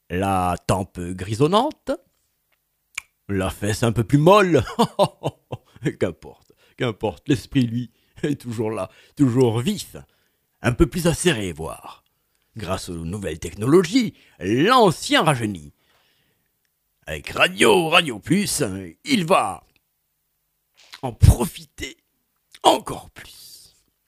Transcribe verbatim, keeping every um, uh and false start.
la tempe grisonnante, la fesse un peu plus molle. Qu'importe, qu'importe, l'esprit, lui, est toujours là, toujours vif, un peu plus acéré, voire. Grâce aux nouvelles technologies, l'ancien rajeunit. Avec Radio, Radio Plus, il va en profiter encore plus.